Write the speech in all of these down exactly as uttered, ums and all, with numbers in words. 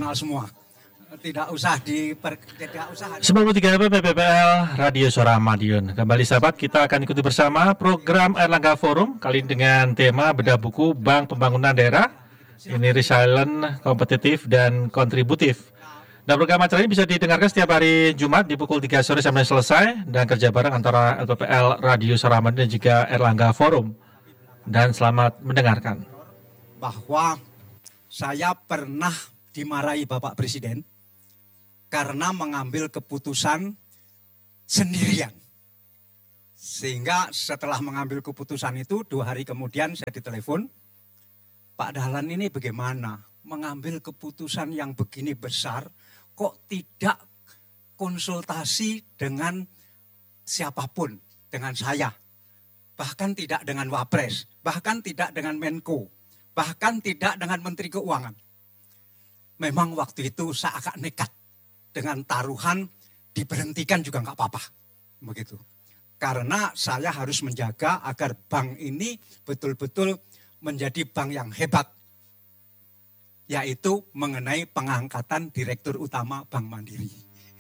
kenal semua. Tidak usah di tidak usah sembilan puluh tiga F M P P L Radio Suara Madiun. Kembali sahabat, kita akan ikuti bersama program Erlangga Forum kali ini dengan tema bedah buku Bank Pembangunan Daerah. Ini resilient, kompetitif dan kontributif. Dan program acara ini bisa didengarkan setiap hari Jumat di pukul tiga sore sampai selesai dan kerja bareng antara L P P L Radio Suara Madiun dan juga Erlangga Forum. Dan selamat mendengarkan. Bahwa saya pernah dimarahi Bapak Presiden karena mengambil keputusan sendirian. Sehingga setelah mengambil keputusan itu, dua hari kemudian saya ditelepon, Pak Dahlan ini bagaimana? Mengambil keputusan yang begini besar, kok tidak konsultasi dengan siapapun, dengan saya. Bahkan tidak dengan Wapres, bahkan tidak dengan Menko, bahkan tidak dengan Menteri Keuangan. Memang waktu itu saya agak nekat. Dengan taruhan diberhentikan juga nggak apa-apa, begitu. Karena saya harus menjaga agar bank ini betul-betul menjadi bank yang hebat, yaitu mengenai pengangkatan Direktur Utama Bank Mandiri.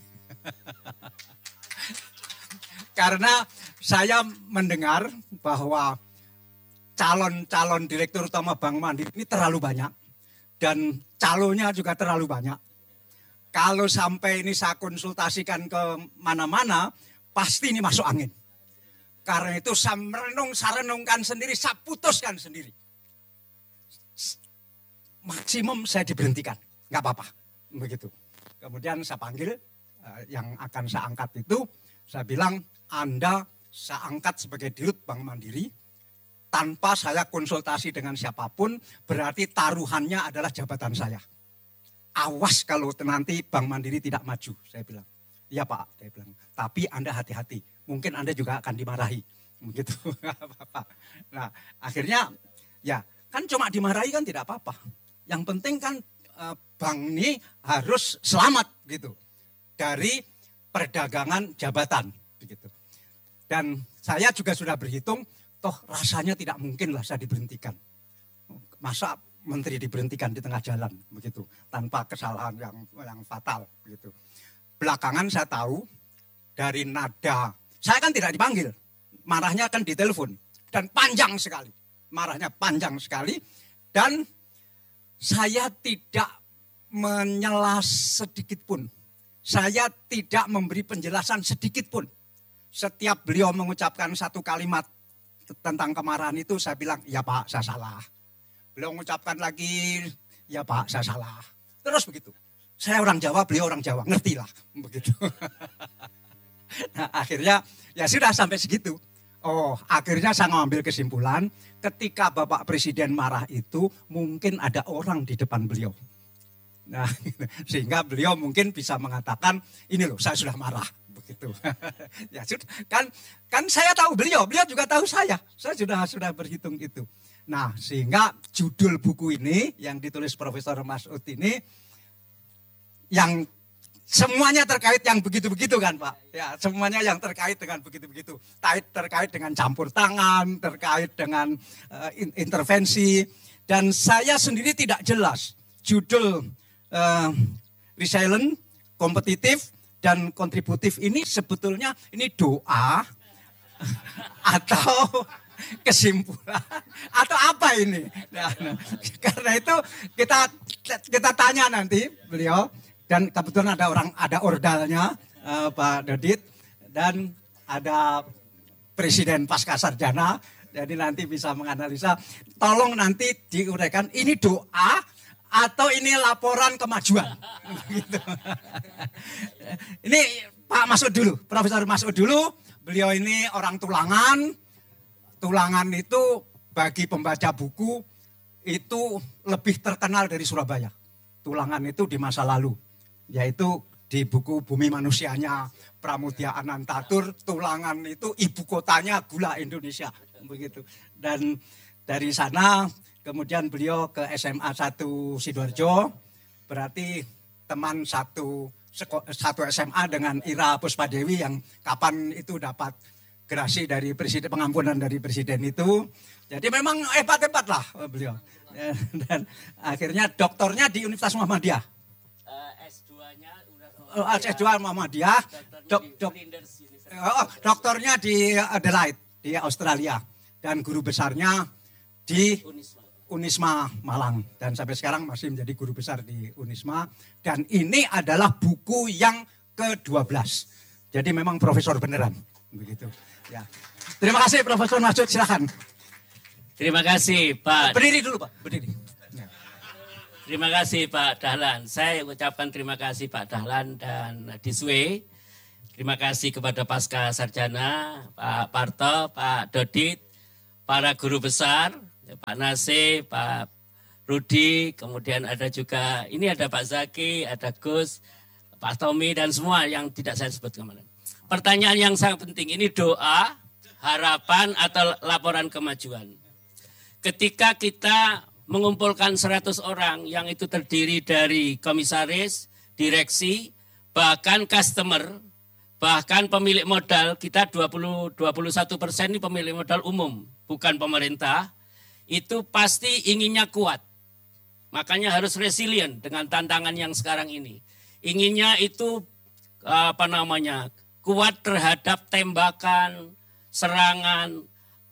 Karena saya mendengar bahwa calon-calon Direktur Utama Bank Mandiri ini terlalu banyak dan calonnya juga terlalu banyak. Kalau sampai ini saya konsultasikan ke mana-mana, pasti ini masuk angin. Karena itu saya merenung, saya renungkan sendiri, saya putuskan sendiri. Maksimum saya diberhentikan, nggak apa-apa, begitu. Kemudian saya panggil yang akan saya angkat itu, saya bilang, Anda saya angkat sebagai Dirut Bank Mandiri, tanpa saya konsultasi dengan siapapun, berarti taruhannya adalah jabatan saya. Awas kalau nanti Bank Mandiri tidak maju, saya bilang. Iya Pak, saya bilang. Tapi Anda hati-hati, mungkin Anda juga akan dimarahi. Begitu. Nah, akhirnya ya kan cuma dimarahi kan tidak apa-apa. Yang penting kan bank ini harus selamat gitu dari perdagangan jabatan begitu. Dan saya juga sudah berhitung, toh rasanya tidak mungkin lah saya diberhentikan. Masa Menteri diberhentikan di tengah jalan begitu tanpa kesalahan yang yang fatal begitu. Belakangan saya tahu dari nada, saya kan tidak dipanggil, marahnya kan ditelepon dan panjang sekali, marahnya panjang sekali dan saya tidak menyela sedikit pun, saya tidak memberi penjelasan sedikit pun. Setiap beliau mengucapkan satu kalimat tentang kemarahan itu saya bilang, ya Pak saya salah. Beliau mengucapkan lagi, ya Pak saya salah. Terus begitu. Saya orang Jawa, beliau orang Jawa, ngertilah. Begitu. Nah akhirnya ya sudah sampai segitu. Oh akhirnya saya mengambil kesimpulan, ketika Bapak Presiden marah itu mungkin ada orang di depan beliau. Nah sehingga beliau mungkin bisa mengatakan, ini loh saya sudah marah. Begitu. Ya sudah, kan kan saya tahu beliau, beliau juga tahu saya. Saya sudah sudah berhitung itu. Nah, sehingga judul buku ini yang ditulis Profesor Masud ini yang semuanya terkait yang begitu-begitu kan, Pak. Ya, semuanya yang terkait dengan begitu-begitu. Terkait terkait dengan campur tangan, terkait dengan uh, intervensi dan saya sendiri tidak jelas judul uh, resilient, kompetitif dan kontributif ini sebetulnya ini doa atau kesimpulan atau apa ini? Nah, nah, karena itu kita kita tanya nanti beliau dan kebetulan ada orang ada ordalnya uh, Pak Dodit dan ada Presiden Pasca Sarjana, jadi nanti bisa menganalisa. Tolong nanti diuraikan ini doa atau ini laporan kemajuan. Gitu. Ini Pak Masud dulu, Profesor Masud dulu. Beliau ini orang Tulangan. Tulangan itu bagi pembaca buku itu lebih terkenal dari Surabaya. Tulangan itu di masa lalu, yaitu di buku Bumi Manusianya Pramudia Anantatur, Tulangan itu ibu kotanya gula Indonesia, begitu. Dan dari sana kemudian beliau ke S M A satu Sidoarjo, berarti teman satu satu S M A dengan Ira Puspadewi yang kapan itu dapat gerasi dari presiden, pengampunan dari presiden itu. Jadi memang hebat-hebat lah beliau. Dan akhirnya doktornya di Universitas Muhammadiyah. S dua Muhammadiyah, dok, dok, oh, doktornya di Adelaide, di Australia. Dan guru besarnya di Unisma Malang. Dan sampai sekarang masih menjadi guru besar di Unisma. Dan ini adalah buku yang kedua belas. Jadi memang profesor beneran. Begitu. Ya. Terima kasih Profesor Masud, silakan. Terima kasih Pak. Berdiri dulu Pak, berdiri. Ya. Terima kasih Pak Dahlan. Saya ucapkan terima kasih Pak Dahlan dan Diswe. Terima kasih kepada Pasca Sarjana, Pak Parto, Pak Dodit, para guru besar, Pak Nasih, Pak Rudi, kemudian ada juga, ini ada Pak Zaki, ada Gus, Pak Tommy, dan semua yang tidak saya sebut kemarin. Pertanyaan yang sangat penting, ini doa, harapan, atau laporan kemajuan. Ketika kita mengumpulkan seratus orang yang itu terdiri dari komisaris, direksi, bahkan customer, bahkan pemilik modal, kita dua puluh sampai dua puluh satu persen ini pemilik modal umum, bukan pemerintah, itu pasti inginnya kuat. Makanya harus resilient dengan tantangan yang sekarang ini. Inginnya itu apa namanya, kuat terhadap tembakan, serangan,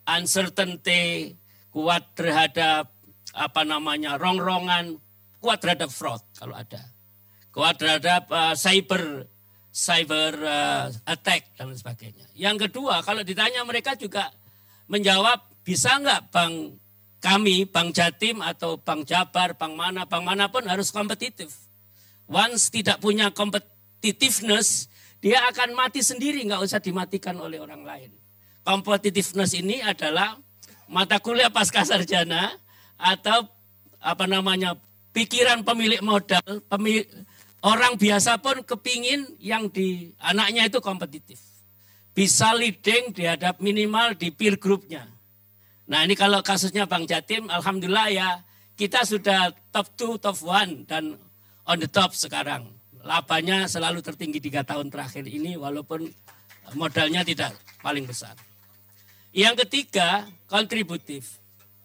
uncertainty, kuat terhadap apa namanya, rongrongan, kuat terhadap fraud kalau ada. Kuat terhadap uh, cyber cyber uh, attack dan sebagainya. Yang kedua, kalau ditanya mereka juga menjawab, bisa nggak bank kami, Bank Jatim atau Bank Jabar, bank mana, bank manapun harus kompetitif. Once tidak punya competitiveness, dia akan mati sendiri, nggak usah dimatikan oleh orang lain. Competitiveness ini adalah mata kuliah pasca sarjana atau apa namanya, pikiran pemilik modal, pemilik, orang biasa pun kepingin yang di anaknya itu kompetitif. Bisa leading dihadap minimal di peer groupnya. Nah ini kalau kasusnya Bank Jatim, alhamdulillah ya kita sudah top dua, top satu dan on the top sekarang. Labanya selalu tertinggi tiga tahun terakhir ini walaupun modalnya tidak paling besar. Yang ketiga, kontributif.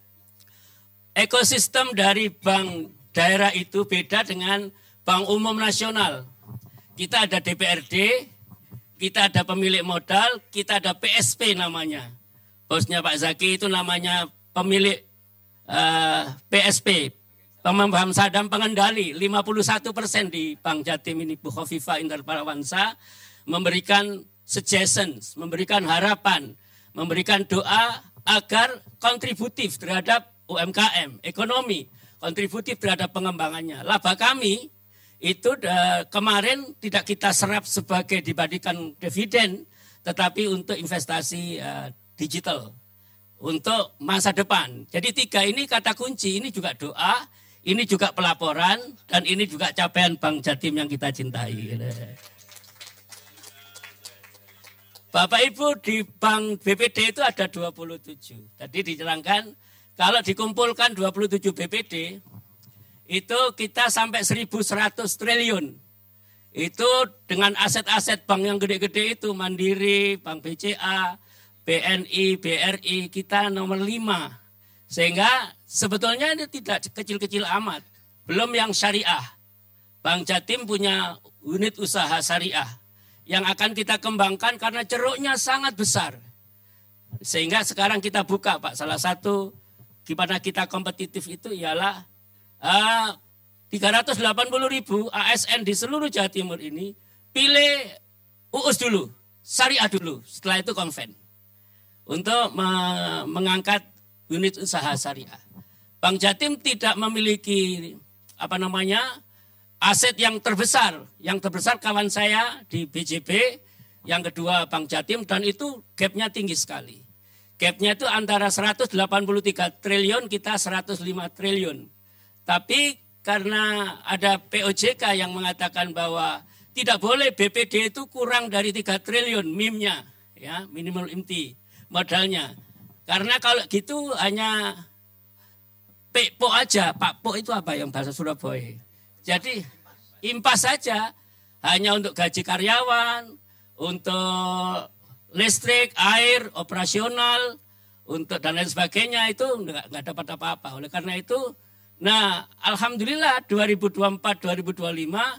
Ekosistem dari bank daerah itu beda dengan Bank Umum Nasional. Kita ada D P R D, kita ada pemilik modal, kita ada P S P namanya. Bosnya Pak Zaki itu namanya pemilik uh, P S P, Pemaham Sadam Pengendali. lima puluh satu persen di Bank Jatim ini, Bu Khofifah Indar Parawansa, memberikan suggestions, memberikan harapan, memberikan doa agar kontributif terhadap U M K M, ekonomi, kontributif terhadap pengembangannya. Laba kami itu uh, kemarin tidak kita serap sebagai dibandingkan dividen, tetapi untuk investasi uh, digital, untuk masa depan. Jadi tiga ini kata kunci, ini juga doa, ini juga pelaporan, dan ini juga capaian Bank Jatim yang kita cintai. Bapak Ibu di Bank B P D itu ada dua puluh tujuh. Tadi diterangkan, kalau dikumpulkan dua puluh tujuh B P D, itu kita sampai seribu seratus triliun. Itu dengan aset-aset bank yang gede-gede itu, Mandiri, Bank B C A, B N I, B R I, kita nomor lima. Sehingga sebetulnya ini tidak kecil-kecil amat. Belum yang syariah. Bank Jatim punya unit usaha syariah yang akan kita kembangkan karena ceruknya sangat besar. Sehingga sekarang kita buka Pak, salah satu gimana kita kompetitif itu ialah uh, tiga ratus delapan puluh ribu A S N di seluruh Jawa Timur ini pilih U U S dulu, syariah dulu, setelah itu konven. Untuk me- mengangkat unit usaha syariah. Bank Jatim tidak memiliki apa namanya aset yang terbesar. Yang terbesar kawan saya di B J B, yang kedua Bank Jatim, dan itu gapnya tinggi sekali. Gapnya itu antara seratus delapan puluh tiga triliun, kita seratus lima triliun. Tapi karena ada P O J K yang mengatakan bahwa tidak boleh B P D itu kurang dari tiga triliun M I M-nya, ya, minimal inti modalnya. Karena kalau gitu hanya P P O aja, Pak Po itu apa yang bahasa Surabaya. Jadi impas saja, hanya untuk gaji karyawan, untuk listrik, air, operasional, untuk dan lain sebagainya itu enggak, enggak dapat apa-apa. Oleh karena itu, nah alhamdulillah dua ribu dua puluh empat dua ribu dua puluh lima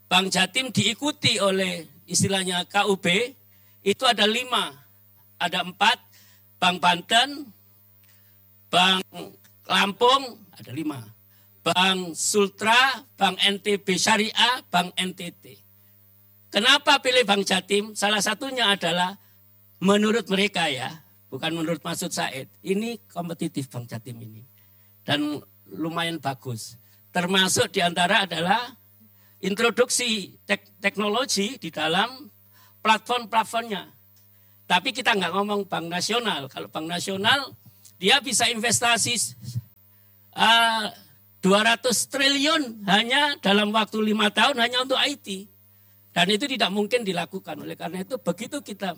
Bank Jatim diikuti oleh istilahnya K U B, itu ada lima, ada empat, Bank Banten, Bank Lampung, ada lima, Bank Sultra, Bank N T B Syariah, Bank N T T. Kenapa pilih Bank Jatim? Salah satunya adalah menurut mereka ya, bukan menurut Masud Said, ini kompetitif Bank Jatim ini. Dan lumayan bagus. Termasuk diantara adalah introduksi tek- teknologi di dalam platform-platformnya. Tapi kita nggak ngomong bank nasional. Kalau bank nasional, dia bisa investasi uh, dua ratus triliun hanya dalam waktu lima tahun hanya untuk I T. Dan itu tidak mungkin dilakukan. Oleh karena itu begitu kita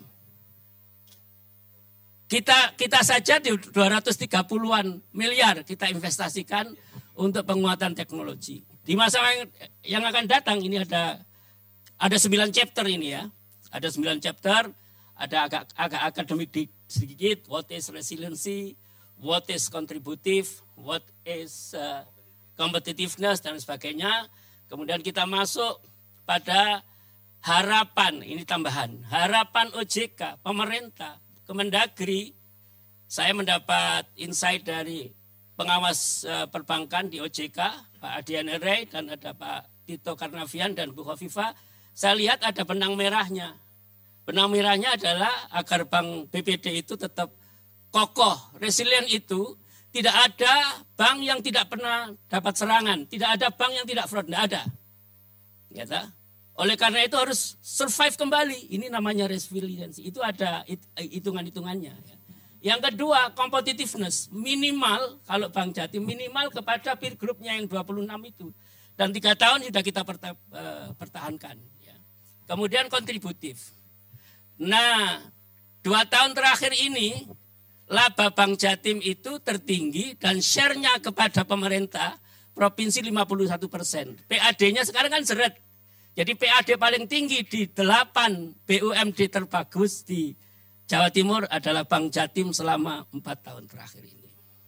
kita kita saja di dua ratus tiga puluhan miliar kita investasikan untuk penguatan teknologi. Di masa yang, yang akan datang ini ada ada sembilan chapter ini ya. Ada sembilan chapter, ada agak agak akademik sedikit, what is resiliency, what is contributive, what is uh, competitiveness dan sebagainya. Kemudian kita masuk pada harapan, ini tambahan, harapan O J K, pemerintah, Kemendagri. Saya mendapat insight dari pengawas uh, perbankan di O J K, Pak Adian Ray, dan ada Pak Tito Karnavian dan Bu Khofifah. Saya lihat ada benang merahnya. Benang merahnya adalah agar Bank B P D itu tetap kokoh, resilient itu. Tidak ada bank yang tidak pernah dapat serangan. Tidak ada bank yang tidak fraud, tidak ada. Gitu. Oleh karena itu harus survive kembali. Ini namanya resiliency. Itu ada hitungan-hitungannya. Yang kedua, competitiveness. Minimal, kalau Bank Jatim, minimal kepada peer group-nya yang dua puluh enam itu. Dan tiga tahun sudah kita pertahankan. Kemudian kontributif. Nah, dua tahun terakhir ini, laba Bank Jatim itu tertinggi dan share-nya kepada pemerintah provinsi lima puluh satu persen. P A D-nya sekarang kan seret. Jadi P A D paling tinggi di delapan B U M D terbagus di Jawa Timur adalah Bank Jatim selama empat tahun terakhir ini.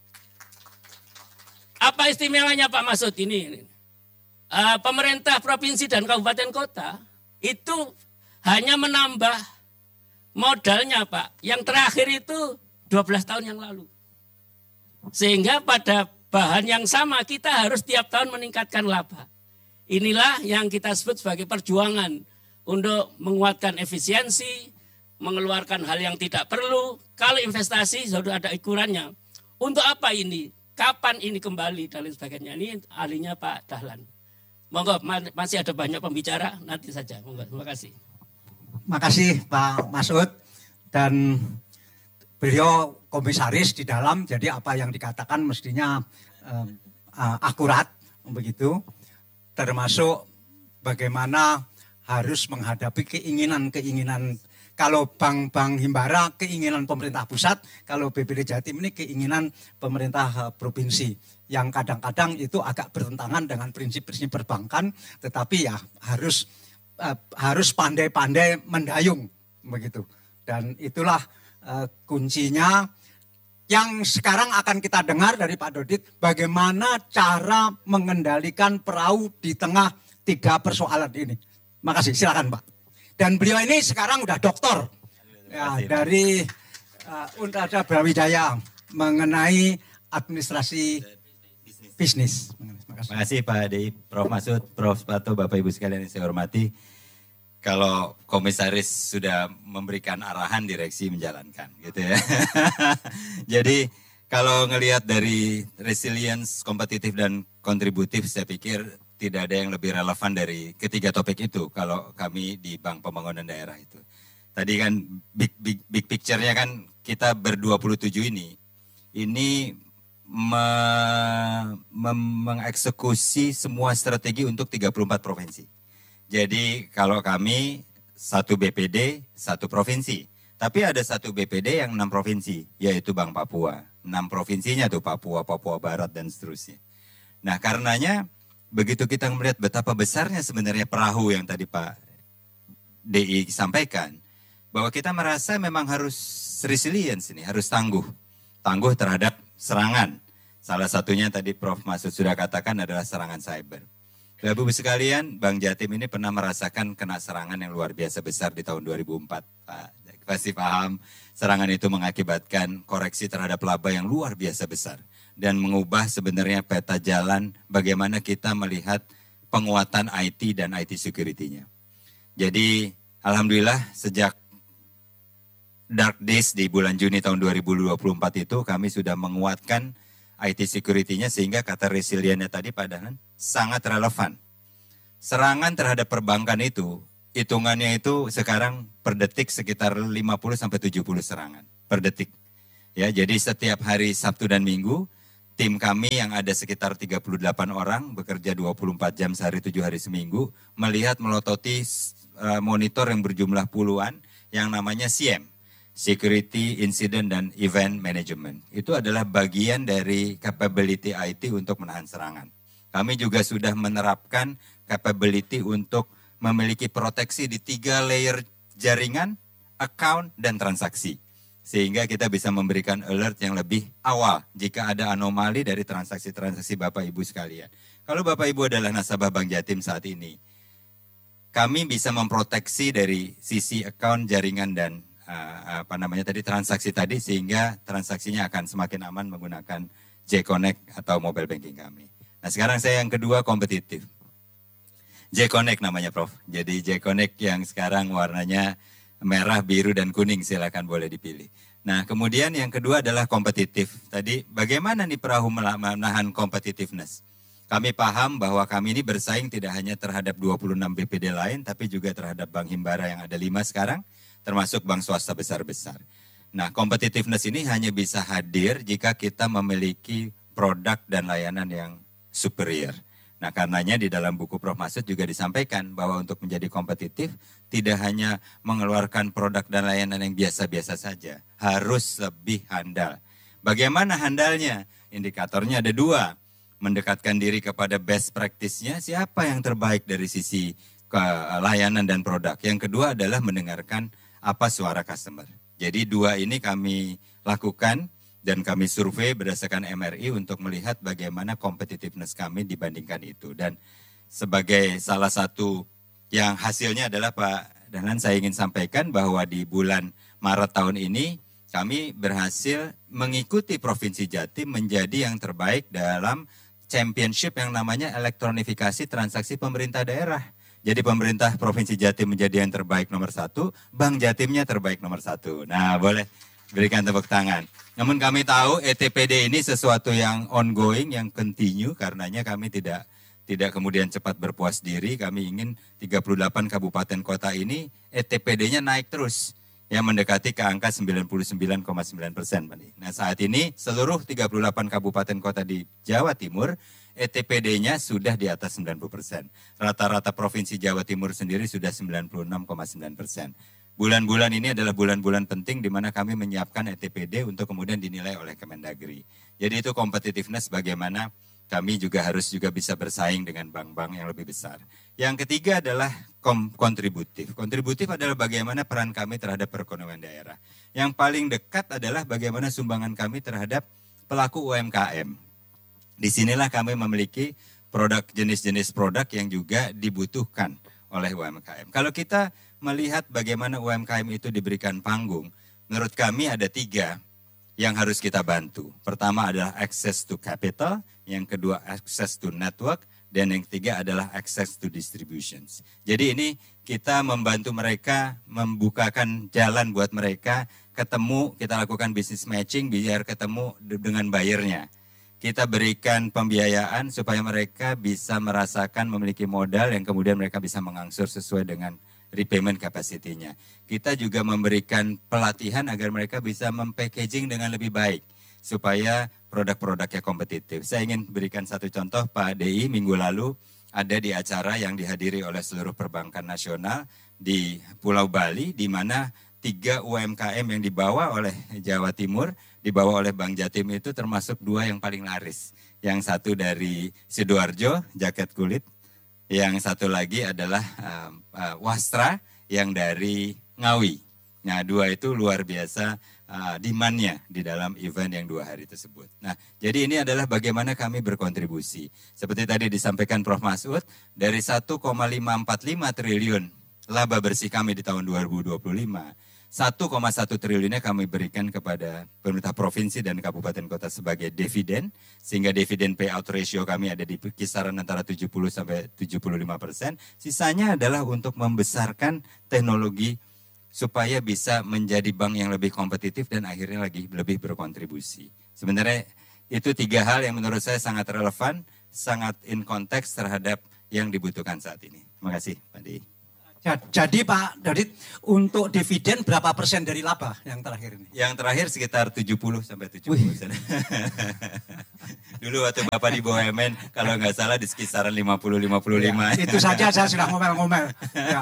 Apa istimewanya Pak Masud ini? Uh, pemerintah provinsi dan kabupaten kota itu hanya menambah modalnya Pak. Yang terakhir itu dua belas tahun yang lalu. Sehingga pada bahan yang sama kita harus tiap tahun meningkatkan laba. Inilah yang kita sebut sebagai perjuangan untuk menguatkan efisiensi, mengeluarkan hal yang tidak perlu. Kalau investasi sudah ada ukurannya. Untuk apa ini? Kapan ini kembali dan lain sebagainya. Ini ahlinya Pak Dahlan. Monggo, masih ada banyak pembicara, nanti saja. Monggo, terima kasih. Makasih Pak Masud, dan beliau komisaris di dalam, jadi apa yang dikatakan mestinya uh, uh, akurat begitu, termasuk bagaimana harus menghadapi keinginan-keinginan. Kalau bank-bank himbara keinginan pemerintah pusat, kalau B P D Jatim ini keinginan pemerintah uh, provinsi. Yang kadang-kadang itu agak bertentangan dengan prinsip-prinsip perbankan, tetapi ya harus uh, harus pandai-pandai mendayung begitu. Dan itulah uh, kuncinya yang sekarang akan kita dengar dari Pak Dodit, bagaimana cara mengendalikan perahu di tengah tiga persoalan ini. Makasih, silakan Pak. Dan beliau ini sekarang udah doktor ya, dari uh, Universitas Brawijaya mengenai administrasi bisnis. Terima kasih Pak Dei, Prof Masud, Prof Pato, Bapak Ibu sekalian yang saya hormati. Kalau komisaris sudah memberikan arahan, direksi menjalankan, gitu ya. Jadi kalau ngelihat dari resilience, kompetitif dan kontributif, saya pikir tidak ada yang lebih relevan dari ketiga topik itu kalau kami di Bank Pembangunan Daerah itu. Tadi kan big big big picture-nya kan kita ber dua puluh tujuh ini, ini me, me, mengeksekusi semua strategi untuk tiga puluh empat provinsi. Jadi kalau kami satu B P D, satu provinsi. Tapi ada satu B P D yang enam provinsi, yaitu Bank Papua. Enam provinsinya tuh Papua, Papua Barat dan seterusnya. Nah karenanya begitu kita melihat betapa besarnya sebenarnya perahu yang tadi Pak D I sampaikan, bahwa kita merasa memang harus resilience ini, harus tangguh. Tangguh terhadap serangan. Salah satunya tadi Prof Masud sudah katakan adalah serangan cyber. Bapak Ibu sekalian, Bank Jatim ini pernah merasakan kena serangan yang luar biasa besar di tahun dua ribu empat. Pak pasti paham, serangan itu mengakibatkan koreksi terhadap laba yang luar biasa besar. Dan mengubah sebenarnya peta jalan bagaimana kita melihat penguatan I T dan I T security-nya. Jadi alhamdulillah sejak Dark Days di bulan Juni tahun dua ribu dua puluh empat itu kami sudah menguatkan I T security-nya sehingga kata resiliennya tadi padahal sangat relevan. Serangan terhadap perbankan itu, hitungannya itu sekarang per detik sekitar lima puluh sampai tujuh puluh serangan per detik. Ya, jadi setiap hari Sabtu dan Minggu, tim kami yang ada sekitar tiga puluh delapan orang bekerja dua puluh empat jam sehari tujuh hari seminggu, melihat melototi uh, monitor yang berjumlah puluhan yang namanya S I E M. Security, Incident, dan Event Management. Itu adalah bagian dari capability I T untuk menahan serangan. Kami juga sudah menerapkan capability untuk memiliki proteksi di tiga layer jaringan, account, dan transaksi. Sehingga kita bisa memberikan alert yang lebih awal jika ada anomali dari transaksi-transaksi Bapak Ibu sekalian. Kalau Bapak Ibu adalah nasabah Bank Jatim saat ini, kami bisa memproteksi dari sisi account, jaringan, dan Uh, apa namanya tadi transaksi tadi sehingga transaksinya akan semakin aman menggunakan J-Connect atau mobile banking kami. Nah sekarang saya yang kedua kompetitif. J-Connect namanya Prof. Jadi J-Connect yang sekarang warnanya merah, biru, dan kuning silakan boleh dipilih. Nah kemudian yang kedua adalah kompetitif. Tadi bagaimana nih perahu menahan competitiveness? Kami paham bahwa kami ini bersaing tidak hanya terhadap dua puluh enam B P D lain tapi juga terhadap Bank Himbara yang ada lima sekarang, termasuk bank swasta besar-besar. Nah, competitiveness ini hanya bisa hadir jika kita memiliki produk dan layanan yang superior. Nah, karenanya di dalam buku Prof Masud juga disampaikan bahwa untuk menjadi kompetitif tidak hanya mengeluarkan produk dan layanan yang biasa-biasa saja, harus lebih handal. Bagaimana handalnya? Indikatornya ada dua. Mendekatkan diri kepada best practice-nya, siapa yang terbaik dari sisi layanan dan produk. Yang kedua adalah mendengarkan apa suara customer. Jadi dua ini kami lakukan dan kami survei berdasarkan M R I untuk melihat bagaimana competitiveness kami dibandingkan itu. Dan sebagai salah satu yang hasilnya adalah Pak Dahlan, saya ingin sampaikan bahwa di bulan Maret tahun ini kami berhasil mengikuti Provinsi Jatim menjadi yang terbaik dalam championship yang namanya elektronifikasi transaksi pemerintah daerah. Jadi pemerintah Provinsi Jatim menjadi yang terbaik nomor satu, Bank Jatimnya terbaik nomor satu. Nah boleh berikan tepuk tangan. Namun kami tahu E T P D ini sesuatu yang ongoing, yang continue, karenanya kami tidak tidak kemudian cepat berpuas diri. Kami ingin tiga puluh delapan kabupaten kota ini E T P D-nya naik terus, yang mendekati ke angka sembilan puluh sembilan koma sembilan persen. Nah saat ini seluruh tiga puluh delapan kabupaten kota di Jawa Timur, E T P D-nya sudah di atas sembilan puluh persen. Rata-rata Provinsi Jawa Timur sendiri sudah sembilan puluh enam koma sembilan persen. Bulan-bulan ini adalah bulan-bulan penting di mana kami menyiapkan E T P D untuk kemudian dinilai oleh Kemendagri. Jadi itu competitiveness bagaimana kami juga harus juga bisa bersaing dengan bank-bank yang lebih besar. Yang ketiga adalah kontributif. Kontributif adalah bagaimana peran kami terhadap perekonomian daerah. Yang paling dekat adalah bagaimana sumbangan kami terhadap pelaku U M K M. Disinilah kami memiliki produk jenis-jenis produk yang juga dibutuhkan oleh U M K M. Kalau kita melihat bagaimana U M K M itu diberikan panggung, menurut kami ada tiga yang harus kita bantu. Pertama adalah access to capital, yang kedua access to network, dan yang ketiga adalah access to distributions. Jadi ini kita membantu mereka, membukakan jalan buat mereka ketemu, kita lakukan business matching biar ketemu dengan buyernya. Kita berikan pembiayaan supaya mereka bisa merasakan memiliki modal yang kemudian mereka bisa mengangsur sesuai dengan repayment capacity-nya. Kita juga memberikan pelatihan agar mereka bisa mempackaging dengan lebih baik supaya produk-produknya kompetitif. Saya ingin berikan satu contoh, Pak D I minggu lalu ada di acara yang dihadiri oleh seluruh perbankan nasional di Pulau Bali, di mana tiga U M K M yang dibawa oleh Jawa Timur, dibawa oleh Bank Jatim itu termasuk dua yang paling laris. Yang satu dari Sidoarjo, jaket kulit. Yang satu lagi adalah uh, uh, Wastra yang dari Ngawi. Nah dua itu luar biasa uh, demand-nya di dalam event yang dua hari tersebut. Nah, jadi ini adalah bagaimana kami berkontribusi. Seperti tadi disampaikan Prof Masud, dari satu koma lima empat lima triliun laba bersih kami di tahun dua ribu dua puluh lima, satu koma satu triliunnya kami berikan kepada pemerintah provinsi dan kabupaten kota sebagai dividen, sehingga dividen payout ratio kami ada di kisaran antara tujuh puluh sampai tujuh puluh lima persen. Sisanya adalah untuk membesarkan teknologi supaya bisa menjadi bank yang lebih kompetitif dan akhirnya lagi lebih berkontribusi. Sebenarnya itu tiga hal yang menurut saya sangat relevan, sangat in konteks terhadap yang dibutuhkan saat ini. Terima kasih, Pak Dei. Jadi Pak Dodit, untuk dividen berapa persen dari laba yang terakhir ini? Yang terakhir sekitar tujuh puluh sampai tujuh puluh persen. Dulu waktu Bapak di B U M N, kalau nggak salah di kisaran lima puluh sampai lima puluh lima. Ya, itu saja saya sudah ngomel-ngomel. Ya.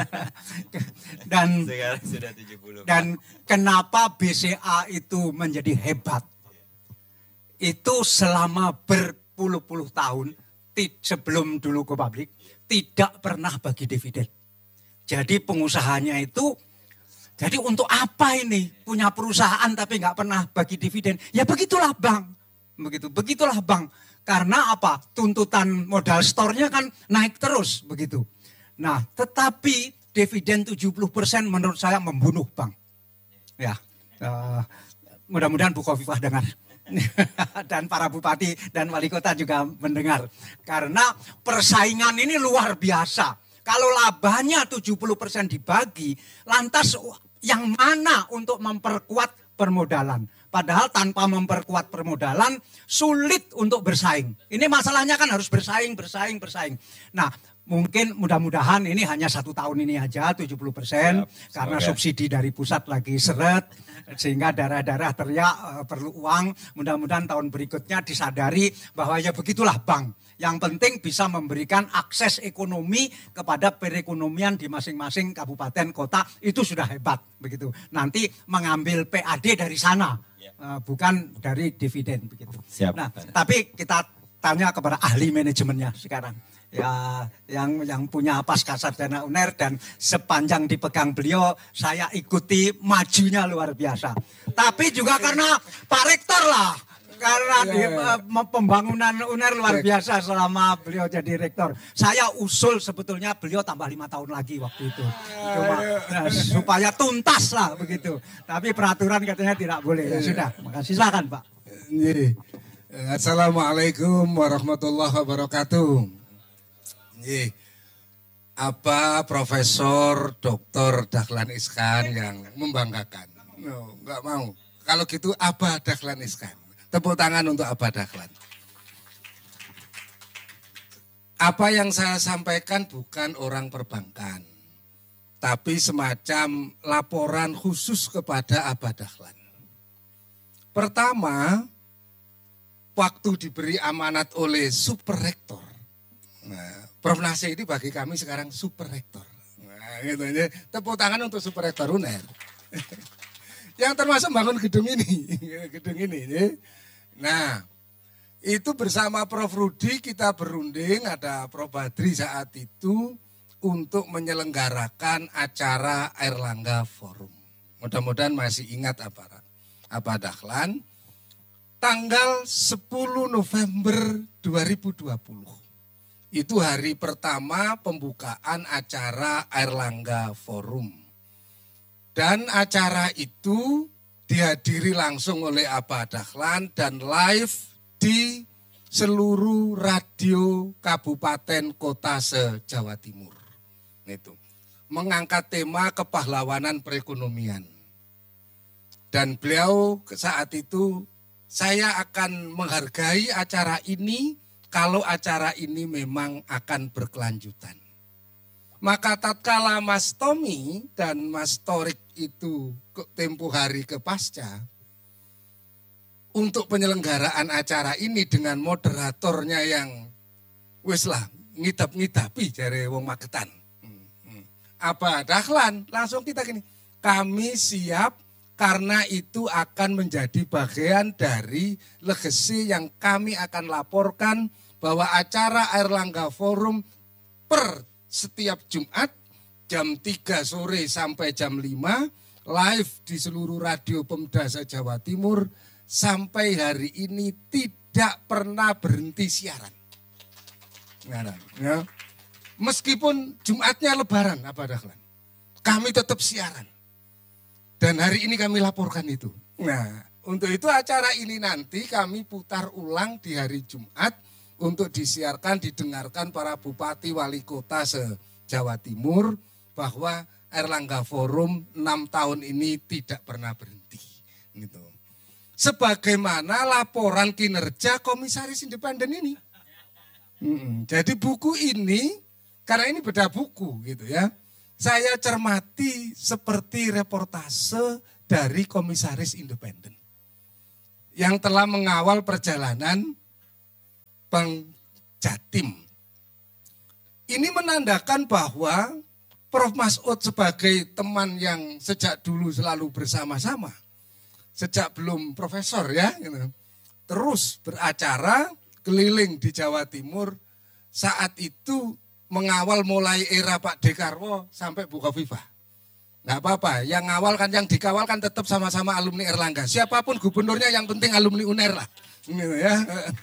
Dan, sekarang sudah tujuh puluh. Dan kenapa B C A itu menjadi hebat? Itu selama berpuluh-puluh tahun, sebelum dulu go public, tidak pernah bagi dividen. Jadi pengusahanya itu, jadi untuk apa ini punya perusahaan tapi nggak pernah bagi dividen? Ya begitulah bank, begitu. Begitulah bank. Karena apa? Tuntutan modal store-nya kan naik terus, begitu. Nah, tetapi dividen tujuh puluh persen menurut saya membunuh bank. Ya, uh, mudah-mudahan Bu Khofifah dengar. Dan para bupati dan wali kota juga mendengar. Karena persaingan ini luar biasa. Kalau labanya tujuh puluh persen dibagi, lantas yang mana untuk memperkuat permodalan? Padahal tanpa memperkuat permodalan, sulit untuk bersaing. Ini masalahnya kan harus bersaing, bersaing, bersaing. Nah, mungkin mudah-mudahan ini hanya satu tahun ini aja tujuh puluh persen. Ya, karena subsidi dari pusat lagi seret. Sehingga daerah-daerah teriak e, perlu uang. Mudah-mudahan tahun berikutnya disadari bahwa ya begitulah bank. Yang penting bisa memberikan akses ekonomi kepada perekonomian di masing-masing kabupaten kota, itu sudah hebat begitu. Nanti mengambil P A D dari sana, ya. uh, bukan dari dividen begitu. Siap. Nah, tapi kita tanya kepada ahli manajemennya sekarang. Ya, yang yang punya pasca sarjana U N E R dan sepanjang dipegang beliau, saya ikuti majunya luar biasa. Tapi juga karena Pak Rektor lah. Karena di, uh, pembangunan U N E R luar biasa selama beliau jadi rektor. Saya usul sebetulnya beliau tambah lima tahun lagi waktu itu. Cuma nah, supaya tuntas lah begitu. Tapi peraturan katanya tidak boleh. Ya sudah, makasih. Silakan Pak. Assalamualaikum warahmatullahi wabarakatuh. Apa Profesor Doktor Dahlan Iskan yang membanggakan? No, enggak mau. Kalau gitu apa Dahlan Iskan? Tepuk tangan untuk Abah Dahlan. Apa yang saya sampaikan bukan orang perbankan, tapi semacam laporan khusus kepada Abah Dahlan. Pertama, waktu diberi amanat oleh Super Rektor. Nah, Prof Nasih ini bagi kami sekarang Super Rektor. Nah, gitu aja. Tepuk tangan untuk Super Rektor U N E R. Yang termasuk bangun gedung ini, gedung ini. Ya. Nah, itu bersama Prof Rudi kita berunding, ada Prof Badri saat itu untuk menyelenggarakan acara Airlangga Forum. Mudah-mudahan masih ingat apa, apa Dahlan. Tanggal sepuluh November dua ribu dua puluh. Itu hari pertama pembukaan acara Airlangga Forum. Dan acara itu dihadiri langsung oleh Abah Dahlan dan live di seluruh radio kabupaten kota se-Jawa Timur. Itu mengangkat tema kepahlawanan perekonomian. Dan beliau saat itu, saya akan menghargai acara ini kalau acara ini memang akan berkelanjutan. Maka tatkala Mas Tommy dan Mas Torik itu tempo hari ke pasca, untuk penyelenggaraan acara ini dengan moderatornya yang wis lah ngidap-ngidapi jare wong Magetan. Apa Dahlan langsung kita gini, kami siap karena itu akan menjadi bagian dari legacy yang kami akan laporkan bahwa acara Airlangga Forum per setiap Jumat jam tiga sore sampai jam lima live di seluruh radio Pemda se-Jawa Timur, sampai hari ini tidak pernah berhenti siaran. Nah, ya. Meskipun Jumatnya Lebaran, apa dahlan, kami tetap siaran. Dan hari ini kami laporkan itu. Nah, untuk itu acara ini nanti kami putar ulang di hari Jumat untuk disiarkan, didengarkan para bupati wali kota se-Jawa Timur bahwa Airlangga Forum enam tahun ini tidak pernah berhenti. Gitu. Sebagaimana laporan kinerja komisaris independen ini. Hmm, jadi buku ini, karena ini beda buku gitu ya, saya cermati seperti reportase dari komisaris independen yang telah mengawal perjalanan Bank Jatim. Ini menandakan bahwa Prof Masud sebagai teman yang sejak dulu selalu bersama-sama, sejak belum profesor ya, gitu, terus beracara keliling di Jawa Timur, saat itu mengawal mulai era Pak Dekarwo sampai Bu Khofifah. Nggak apa-apa, yang ngawal kan, yang dikawal kan tetap sama-sama alumni Airlangga. Siapapun gubernurnya yang penting alumni U N E R lah. Gitu ya.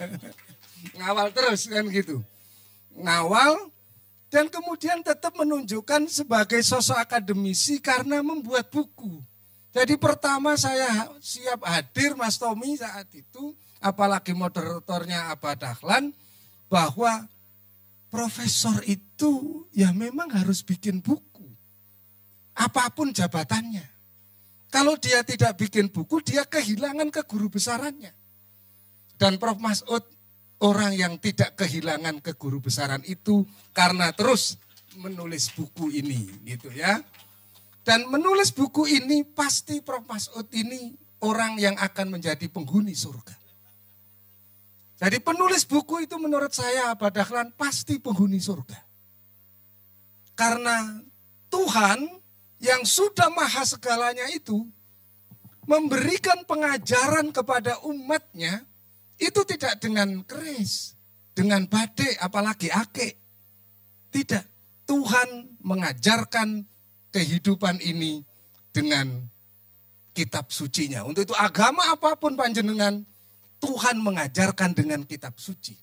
Ngawal terus kan gitu. Ngawal dan kemudian tetap menunjukkan sebagai sosok akademisi karena membuat buku. Jadi pertama saya siap hadir Mas Tommy saat itu, apalagi moderatornya Abah Dahlan, bahwa profesor itu ya memang harus bikin buku. Apapun jabatannya. Kalau dia tidak bikin buku, dia kehilangan keguru besarannya. Dan Prof Masud orang yang tidak kehilangan keguru besaran itu karena terus menulis buku ini gitu ya. Dan menulis buku ini pasti Prof Masud ini orang yang akan menjadi penghuni surga. Jadi penulis buku itu menurut saya Abah Dahlan pasti penghuni surga. Karena Tuhan yang sudah maha segalanya itu memberikan pengajaran kepada umatnya itu tidak dengan keris, dengan badai, apalagi ake. Tidak, Tuhan mengajarkan kehidupan ini dengan kitab sucinya. Untuk itu agama apapun panjenengan, Tuhan mengajarkan dengan kitab suci.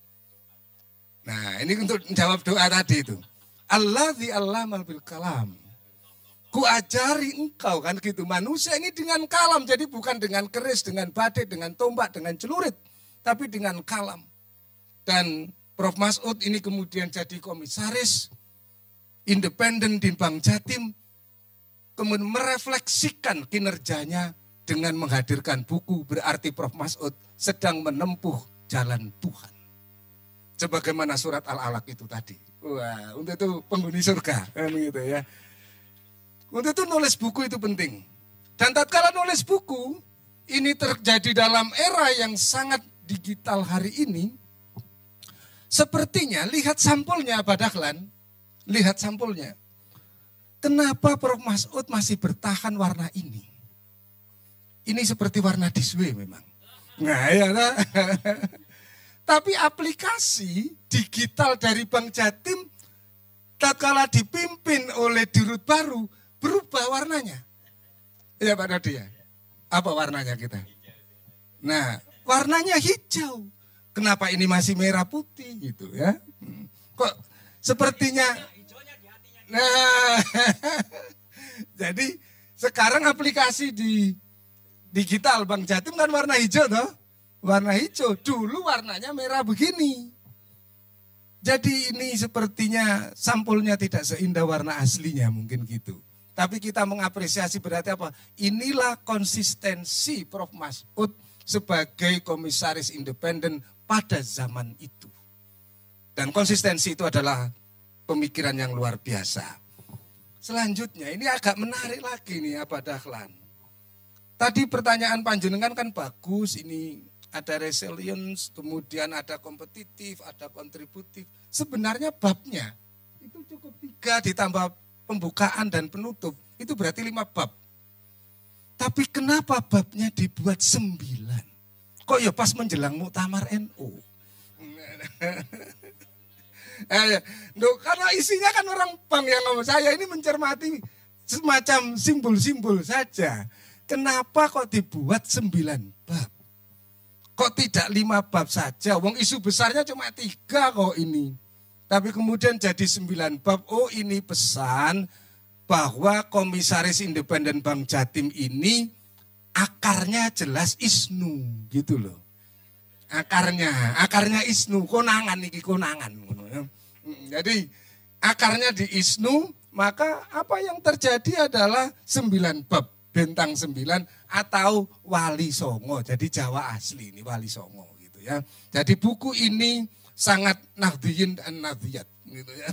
Nah ini untuk menjawab doa tadi itu. Alladzi allamal bil kalam. Ku ajari engkau kan gitu. Manusia ini dengan kalam. Jadi bukan dengan keris, dengan badai, dengan tombak, dengan celurit. Tapi dengan kalam. Dan Prof Masud ini kemudian jadi komisaris independen di Bank Jatim. Kemudian merefleksikan kinerjanya dengan menghadirkan buku. Berarti Prof Masud sedang menempuh jalan Tuhan. Sebagaimana surat Al-Alaq itu tadi. Wah, untuk itu penghuni surga. Kan gitu ya. Untuk itu nulis buku itu penting. Dan tatkala nulis buku, ini terjadi dalam era yang sangat digital hari ini. Sepertinya, lihat sampulnya Abah Dahlan, lihat sampulnya. Kenapa Prof Masud masih bertahan warna ini? Ini seperti warna diswe memang. Nah, ya, nah. Tapi aplikasi digital dari Bank Jatim, tatkala dipimpin oleh dirut baru, berubah warnanya. Ya Pak Dodi ya. Apa warnanya kita? Nah, warnanya hijau. Kenapa ini masih merah putih gitu ya? Kok sepertinya. Nah, jadi sekarang aplikasi di digital Bank Jatim kan warna hijau toh? Warna hijau. Dulu warnanya merah begini. Jadi ini sepertinya sampulnya tidak seindah warna aslinya mungkin gitu. Tapi kita mengapresiasi berarti apa? Inilah konsistensi Prof Masud sebagai komisaris independen pada zaman itu. Dan konsistensi itu adalah pemikiran yang luar biasa. Selanjutnya ini agak menarik lagi nih Abah Dahlan. Tadi pertanyaan panjenengan kan bagus, ini ada resilience, kemudian ada kompetitif, ada kontributif. Sebenarnya babnya itu cukup tiga ditambah pembukaan dan penutup, itu berarti lima bab. Tapi kenapa babnya dibuat sembilan? Kok ya pas menjelang muktamar N U? eh, no, karena isinya kan orang bank yang ngomong, saya ini mencermati semacam simbol-simbol saja. Kenapa kok dibuat sembilan bab? Kok tidak lima bab saja? Wong isu besarnya cuma tiga kok ini. Tapi kemudian jadi sembilan bab. Oh, ini pesan bahwa Komisaris Independen Bank Jatim ini akarnya jelas ISNU gitu loh. Akarnya, akarnya ISNU, konangan iki konangan. Jadi akarnya di ISNU, maka apa yang terjadi adalah sembilan bab, bentang sembilan atau Wali Songo. Jadi Jawa asli ini Wali Songo gitu ya. Jadi buku ini sangat nahdhiyin dan nahdhiyat gitu ya.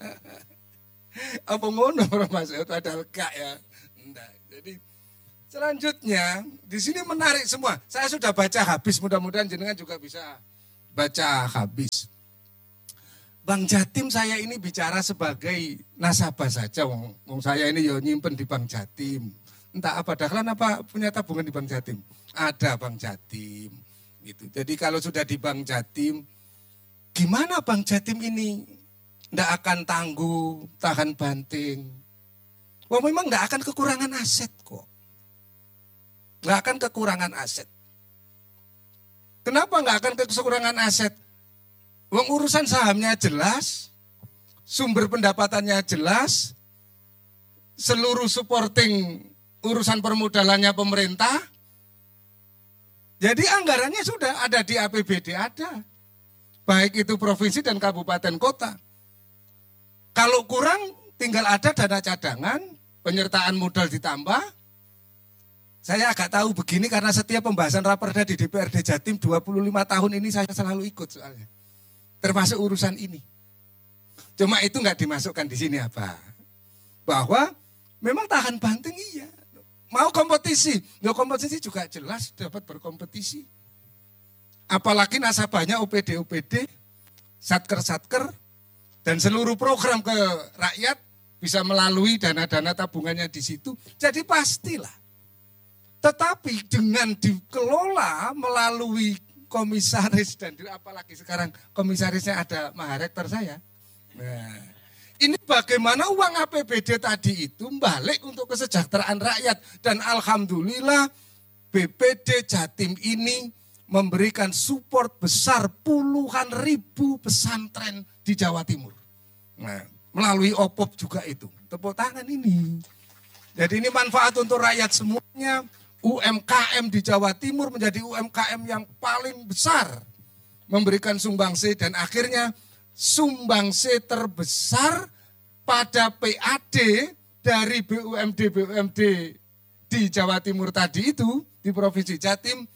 Apa ngono Mas padahal gak ya. Enggak. Jadi selanjutnya di sini menarik semua. Saya sudah baca habis, mudah-mudahan jenengan juga bisa baca habis. Bank Jatim saya ini bicara sebagai nasabah saja, wong, wong saya ini yo nyimpen di Bank Jatim. Entah apa dahlan apa punya tabungan di Bank Jatim. Ada Bank Jatim gitu. Jadi kalau sudah di Bank Jatim, gimana Bank Jatim ini ndak akan tangguh, tahan banting. Wah, memang nggak akan kekurangan aset kok. Nggak akan kekurangan aset. Kenapa nggak akan kekurangan aset? Wong urusan sahamnya jelas, sumber pendapatannya jelas, seluruh supporting urusan permodalannya pemerintah. Jadi anggarannya sudah ada di A P B D ada. Baik itu provinsi dan kabupaten kota. Kalau kurang tinggal ada dana cadangan, penyertaan modal ditambah. Saya agak tahu begini karena setiap pembahasan raperda di D P R D Jatim dua puluh lima tahun ini saya selalu ikut soalnya. Termasuk urusan ini. Cuma itu nggak dimasukkan di sini apa? Bahwa memang tahan banting iya. Mau kompetisi, ya kompetisi juga jelas dapat berkompetisi. Apalagi nasabahnya O P D O P D, satker-satker, dan seluruh program ke rakyat bisa melalui dana-dana tabungannya di situ. Jadi pastilah. Tetapi dengan dikelola melalui komisaris dan apalagi sekarang komisarisnya ada Maharektor saya. Nah, ini bagaimana uang A P B D tadi itu balik untuk kesejahteraan rakyat. Dan alhamdulillah B P D Jatim ini memberikan support besar puluhan ribu pesantren di Jawa Timur. Nah, melalui O P O P juga itu. Tepuk tangan ini. Jadi ini manfaat untuk rakyat semuanya. U M K M di Jawa Timur menjadi U M K M yang paling besar. Memberikan sumbangsi dan akhirnya sumbangsi terbesar pada P A D dari B U M D B U M D di Jawa Timur tadi itu, di Provinsi Jatim,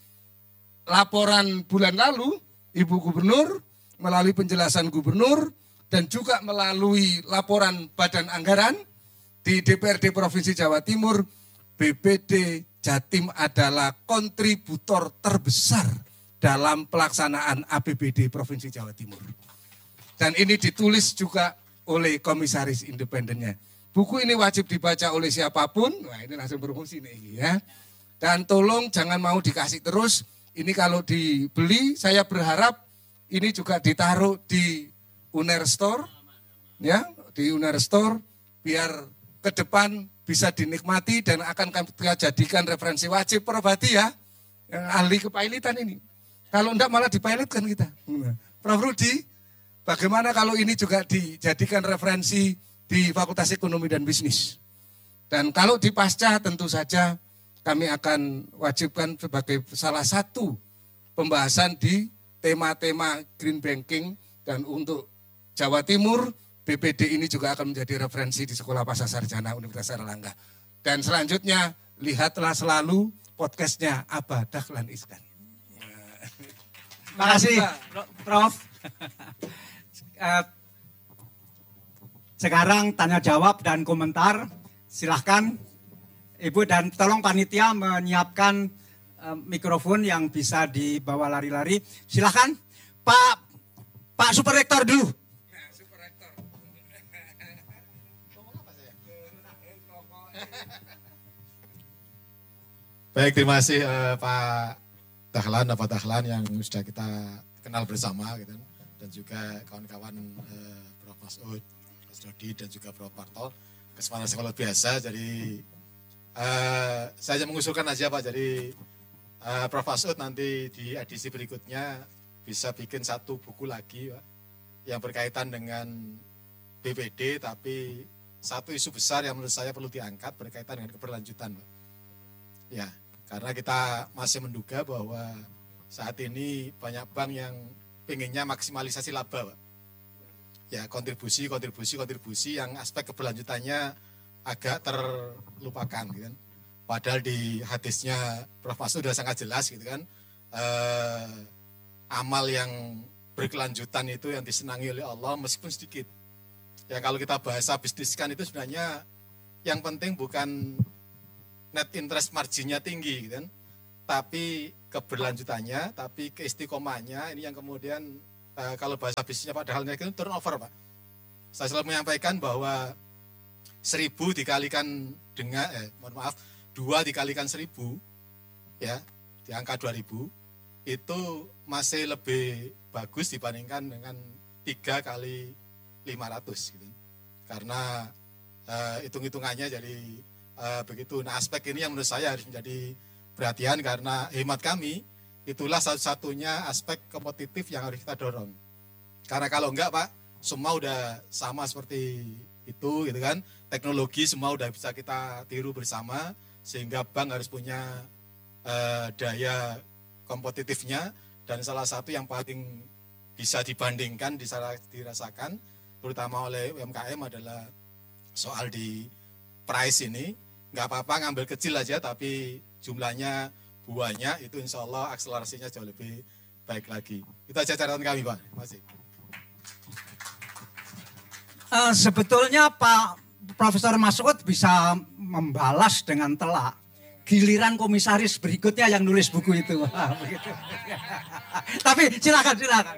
laporan bulan lalu, Ibu Gubernur melalui penjelasan Gubernur dan juga melalui laporan Badan Anggaran di D P R D Provinsi Jawa Timur, B P D Jatim adalah kontributor terbesar dalam pelaksanaan A P B D Provinsi Jawa Timur. Dan ini ditulis juga oleh komisaris independennya. Buku ini wajib dibaca oleh siapapun. Wah, ini langsung berfungsi nih ya. Dan tolong jangan mau dikasih terus. Ini kalau dibeli, saya berharap ini juga ditaruh di Uner Store, ya, di Uner Store biar ke depan bisa dinikmati dan akan kita jadikan referensi wajib Probati ya, yang ahli kepailitan ini. Kalau enggak malah dipilotkan kita. Prof Rudi, bagaimana kalau ini juga dijadikan referensi di Fakultas Ekonomi dan Bisnis? Dan kalau di Pasca tentu saja kami akan wajibkan sebagai salah satu pembahasan di tema-tema green banking dan untuk Jawa Timur, B P D ini juga akan menjadi referensi di Sekolah Pascasarjana Universitas Airlangga. Dan selanjutnya, lihatlah selalu podcastnya Abah Dahlan Iskan. Terima kasih, Prof. uh, sekarang tanya jawab dan komentar, silahkan Ibu dan tolong panitia menyiapkan uh, mikrofon yang bisa dibawa lari-lari. Silahkan Pak Pak Superrektor dulu. Baik, terima kasih uh, Pak Dahlan, Pak Dahlan yang sudah kita kenal bersama gitu, dan juga kawan-kawan uh, Prof Masud, Mas Dodi dan juga Prof Parto. kesempatan sekolah biasa. Jadi uh, saya hanya mengusulkan aja Pak, jadi uh, Prof Masud nanti di edisi berikutnya bisa bikin satu buku lagi Pak, yang berkaitan dengan B P D, tapi satu isu besar yang menurut saya perlu diangkat berkaitan dengan keberlanjutan Pak. Ya, karena kita masih menduga bahwa saat ini banyak bank yang pengennya maksimalisasi laba Pak. Ya, kontribusi, kontribusi, kontribusi yang aspek keberlanjutannya agak terlupakan gitu kan. Padahal di hadisnya Prof Masud sudah sangat jelas gitu kan. Eh, amal yang berkelanjutan itu yang disenangi oleh Allah meskipun sedikit. Ya kalau kita bahasa bisniskan itu sebenarnya yang penting bukan net interest marginnya tinggi gitu kan. Tapi keberlanjutannya, tapi keistiqomahnya ini yang kemudian Uh, kalau bahasa bisnisnya Pak Dahlan itu turnover Pak. Saya selalu menyampaikan bahwa seribu dikalikan dengan, eh, mohon maaf, dua dikalikan seribu, ya, di angka dua ribu, itu masih lebih bagus dibandingkan dengan tiga kali lima ratus. Gitu. Karena uh, hitung-hitungannya jadi uh, begitu. Nah aspek ini yang menurut saya harus menjadi perhatian karena hemat kami, itulah satu-satunya aspek kompetitif yang harus kita dorong. Karena kalau enggak Pak, semua udah sama seperti itu gitu kan. Teknologi semua udah bisa kita tiru bersama, sehingga bank harus punya uh, daya kompetitifnya. Dan salah satu yang paling bisa dibandingkan, bisa dirasakan, terutama oleh U M K M adalah soal di price ini. Enggak apa-apa ngambil kecil aja, tapi jumlahnya buahnya itu insya Allah akselerasinya jauh lebih baik lagi. Itu aja catatan kami Pak. Terima kasih. Uh, sebetulnya Pak Profesor Masud bisa membalas dengan telak. Giliran komisaris berikutnya yang nulis buku itu. Tapi silakan silakan.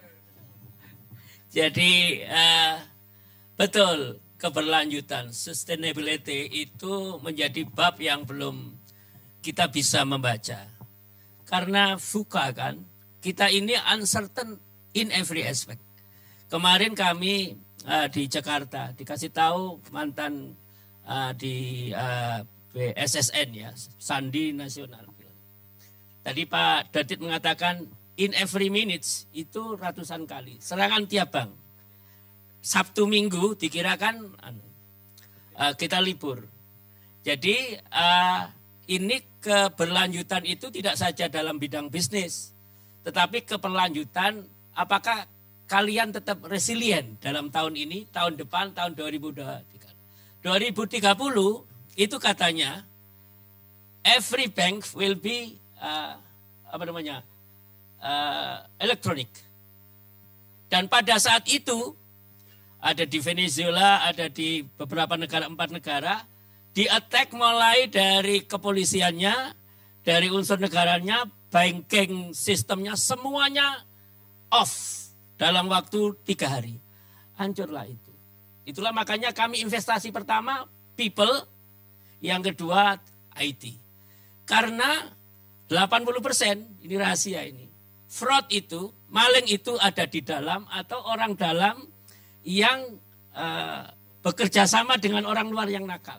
Jadi uh, betul keberlanjutan sustainability itu menjadi bab yang belum kita bisa membaca. Karena VUCA kan, kita ini uncertain in every aspect. Kemarin kami uh, di Jakarta dikasih tahu mantan uh, di uh, B S S N ya, Sandi Nasional. Tadi Pak Dodit mengatakan in every minutes itu ratusan kali. Serangan tiap bank. Sabtu Minggu dikirakan uh, kita libur. Jadi uh, ini keberlanjutan itu tidak saja dalam bidang bisnis, tetapi keberlanjutan apakah kalian tetap resilient dalam tahun ini, tahun depan, tahun dua ribu dua puluh tiga. dua ribu tiga puluh itu katanya every bank will be uh, apa namanya uh, electronic. Dan pada saat itu ada di Venezuela, ada di beberapa negara, empat negara, di attack mulai dari kepolisiannya, dari unsur negaranya, banking sistemnya, semuanya off dalam waktu tiga hari. Hancurlah itu. Itulah makanya kami investasi pertama people, yang kedua I T. Karena delapan puluh persen, ini rahasia ini, fraud itu, maling itu ada di dalam atau orang dalam yang uh, bekerja sama dengan orang luar yang nakal.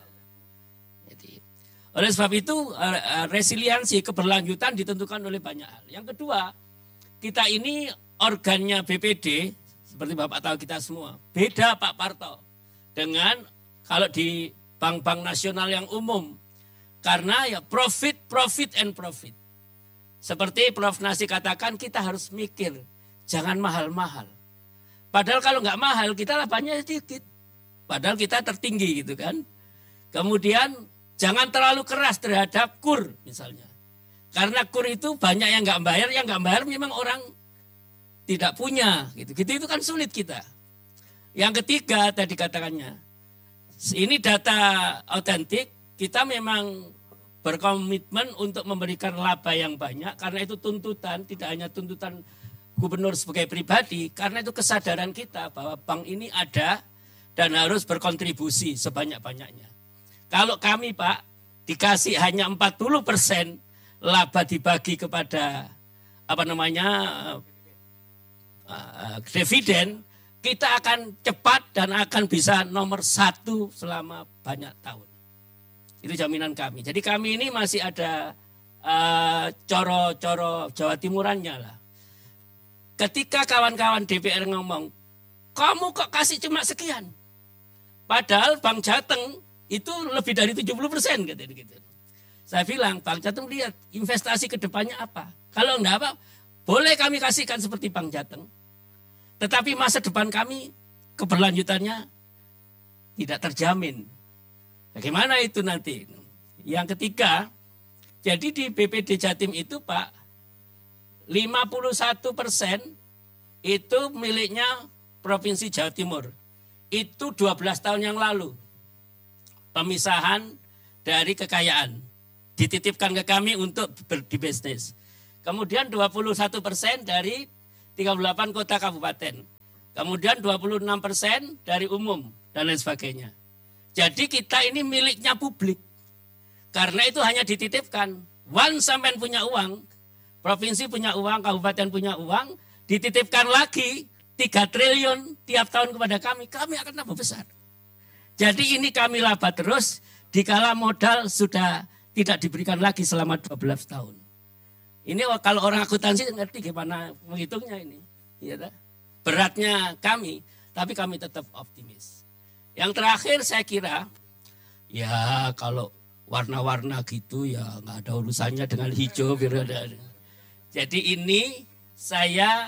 Oleh sebab itu resiliensi keberlanjutan ditentukan oleh banyak hal. Yang kedua, kita ini organnya B P D, seperti Bapak tahu kita semua, beda Pak Parto dengan kalau di bank-bank nasional yang umum. Karena ya profit, profit and profit. Seperti Prof Nasi katakan, kita harus mikir, jangan mahal-mahal. Padahal kalau nggak mahal, kita labanya sedikit. Padahal kita tertinggi gitu kan. Kemudian jangan terlalu keras terhadap kur misalnya. Karena kur itu banyak yang nggak bayar, yang nggak bayar memang orang tidak punya. Gitu-gitu itu kan sulit kita. Yang ketiga tadi katakannya, ini data autentik, kita memang berkomitmen untuk memberikan laba yang banyak. Karena itu tuntutan, tidak hanya tuntutan gubernur sebagai pribadi, karena itu kesadaran kita bahwa bank ini ada dan harus berkontribusi sebanyak-banyaknya. Kalau kami Pak dikasih hanya empat puluh persen laba dibagi kepada apa namanya uh, dividen, kita akan cepat dan akan bisa nomor satu selama banyak tahun. Itu jaminan kami. Jadi kami ini masih ada uh, coro-coro Jawa Timurannya lah. Ketika kawan-kawan D P R ngomong, kamu kok kasih cuma sekian? Padahal Bank Jateng itu lebih dari tujuh puluh persen. Gitu. Saya bilang, Bank Jateng lihat investasi ke depannya apa. Kalau enggak apa, boleh kami kasihkan seperti Bank Jateng. Tetapi masa depan kami, keberlanjutannya tidak terjamin. Bagaimana itu nanti? Yang ketiga, jadi di B P D Jatim itu Pak, lima puluh satu persen itu miliknya Provinsi Jawa Timur. Itu dua belas tahun yang lalu. Pemisahan dari kekayaan. Dititipkan ke kami untuk berbisnis. Kemudian dua puluh satu persen dari tiga puluh delapan kota kabupaten. Kemudian dua puluh enam persen dari umum dan lain sebagainya. Jadi kita ini miliknya publik. Karena itu hanya dititipkan. Once sampean punya uang, provinsi punya uang, kabupaten punya uang, dititipkan lagi tiga triliun tiap tahun kepada kami, kami akan tambah besar. Jadi ini kami laba terus, dikala modal sudah tidak diberikan lagi selama dua belas tahun. Ini kalau orang akuntansi ngerti gimana menghitungnya ini. Ya, beratnya kami, tapi kami tetap optimis. Yang terakhir saya kira, ya kalau warna-warna gitu ya nggak ada urusannya dengan hijau. Jadi ini saya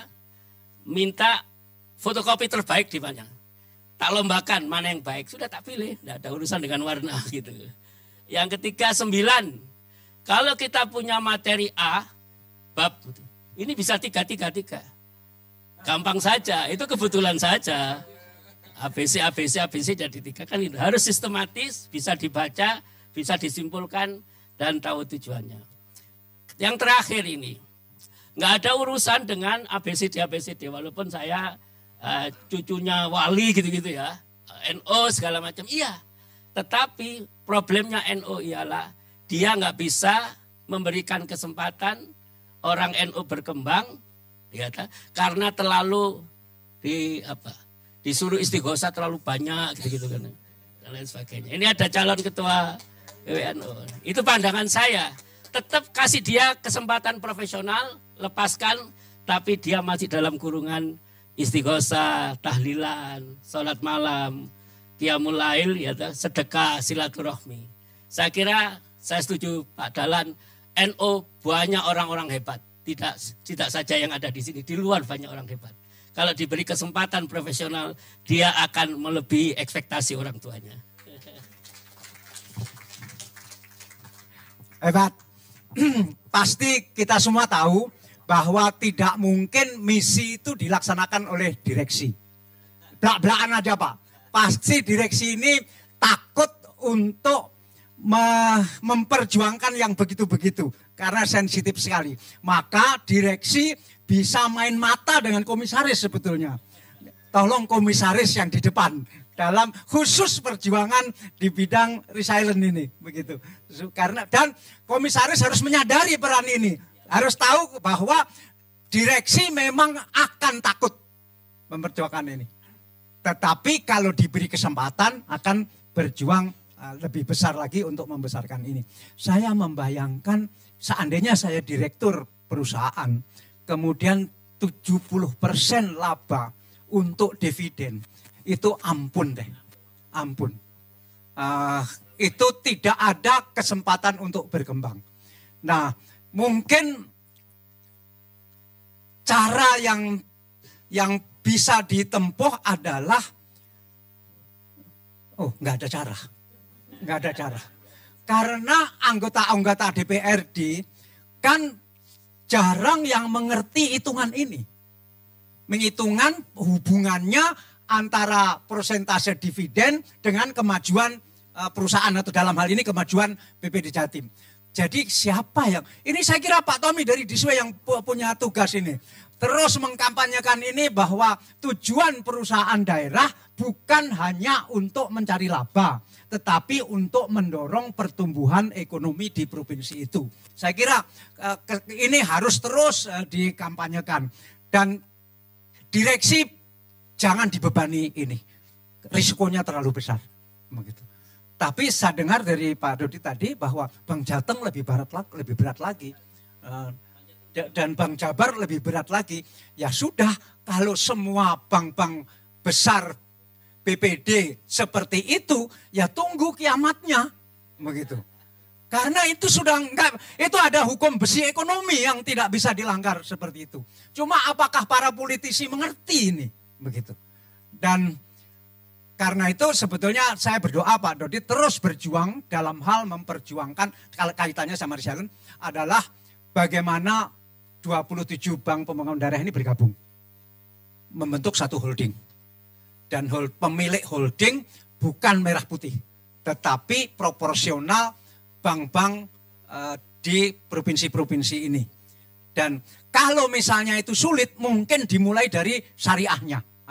minta fotokopi terbaik di mana. Tak lombakan mana yang baik, sudah tak pilih, tidak ada urusan dengan warna gitu. Yang ketiga sembilan, kalau kita punya materi A, bab ini bisa tiga tiga tiga, gampang saja, itu kebetulan saja. A B C A B C A B C jadi tiga kan itu harus sistematis, bisa dibaca, bisa disimpulkan dan tahu tujuannya. Yang terakhir ini, nggak ada urusan dengan A B C D A B C D walaupun saya uh, cucunya wali gitu-gitu ya, N O segala macam, iya. Tetapi problemnya N O ialah dia nggak bisa memberikan kesempatan orang N U berkembang, ya, karena terlalu di apa disuruh istighosa terlalu banyak gitu-gitu kan dan lain sebagainya. Ini ada calon ketua P W N U. Itu pandangan saya. Tetap kasih dia kesempatan profesional, lepaskan, tapi dia masih dalam kurungan istighosa, tahlilan, sholat malam, qiyamul lail, ya, sedekah, silaturahmi. Saya kira saya setuju Pak Dahlan, N U banyak orang-orang hebat. Tidak tidak saja yang ada di sini, di luar banyak orang hebat. Kalau diberi kesempatan profesional, dia akan melebihi ekspektasi orang tuanya. Hebat. Pasti kita semua tahu bahwa tidak mungkin misi itu dilaksanakan oleh direksi. Belak-belakan aja Pak. Pasti direksi ini takut untuk me- memperjuangkan yang begitu-begitu. Karena sensitif sekali. Maka direksi bisa main mata dengan komisaris sebetulnya. Tolong komisaris yang di depan dalam khusus perjuangan di bidang resilient ini, begitu. Karena dan komisaris harus menyadari peran ini, harus tahu bahwa direksi memang akan takut memperjuangkan ini. Tetapi kalau diberi kesempatan akan berjuang lebih besar lagi untuk membesarkan ini. Saya membayangkan seandainya saya direktur perusahaan, kemudian tujuh puluh persen laba untuk dividen, itu ampun deh, ampun. Uh, itu tidak ada kesempatan untuk berkembang. Nah, mungkin cara yang yang bisa ditempuh adalah, oh nggak ada cara, nggak ada cara. Karena anggota-anggota D P R D kan jarang yang mengerti hitungan ini. Menghitungkan hubungannya antara persentase dividen dengan kemajuan perusahaan atau dalam hal ini kemajuan B P D Jatim. Jadi siapa yang, ini saya kira Pak Tommy dari Diswe yang punya tugas ini. Terus mengkampanyekan ini bahwa tujuan perusahaan daerah bukan hanya untuk mencari laba, tetapi untuk mendorong pertumbuhan ekonomi di provinsi itu. Saya kira ini harus terus dikampanyekan. Dan direksi jangan dibebani ini. Risikonya terlalu besar. Begitu. Tapi saya dengar dari Pak Dodi tadi bahwa Bank Jateng lebih berat, lebih berat lagi. Dan Bank Jabar lebih berat lagi. Ya sudah, kalau semua bank-bank besar B P D seperti itu, ya tunggu kiamatnya. Begitu. Karena itu sudah enggak, itu ada hukum besi ekonomi yang tidak bisa dilanggar seperti itu. Cuma apakah para politisi mengerti ini? Begitu. Dan karena itu sebetulnya saya berdoa Pak Dodi terus berjuang dalam hal memperjuangkan, kalau kaitannya sama Resilience adalah bagaimana dua puluh tujuh bank pembangunan daerah ini bergabung. Membentuk satu holding. Dan hold, pemilik holding bukan merah putih. Tetapi proporsional bank-bank uh, di provinsi-provinsi ini. Dan kalau misalnya itu sulit, mungkin dimulai dari syariahnya.